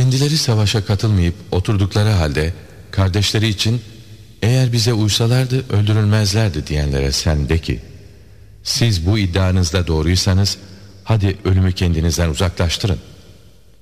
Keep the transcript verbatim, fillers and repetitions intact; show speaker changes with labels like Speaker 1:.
Speaker 1: Kendileri savaşa katılmayıp oturdukları halde kardeşleri için eğer bize uysalardı öldürülmezlerdi diyenlere sen de ki, siz bu iddianızda doğruysanız hadi ölümü kendinizden uzaklaştırın.